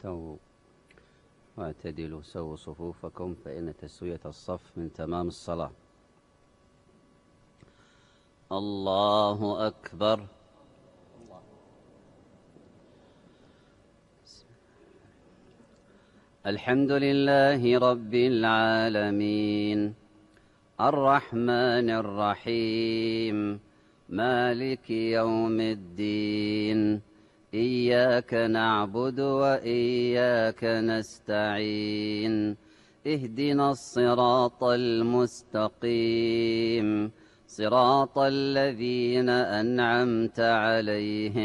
استووا واعتدلوا سووا صفوفكم فإن تسوية الصف من تمام الصلاة. الله أكبر. الحمد لله رب العالمين الرحمن الرحيم مالك يوم الدين إياك نعبد وإياك نستعين اهدنا الصراط المستقيم صراط الذين أنعمت عليهم